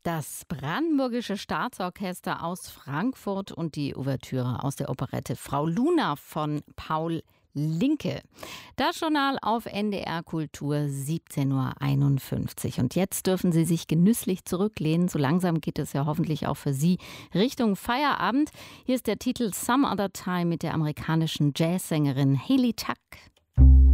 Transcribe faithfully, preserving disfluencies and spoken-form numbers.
Das Brandenburgische Staatsorchester aus Frankfurt und die Ouvertüre aus der Operette Frau Luna von Paul Linke. Das Journal auf N D R Kultur, siebzehn Uhr einundfünfzig. Und jetzt dürfen Sie sich genüsslich zurücklehnen. So langsam geht es ja hoffentlich auch für Sie Richtung Feierabend. Hier ist der Titel Some Other Time mit der amerikanischen Jazzsängerin Hayley Tuck.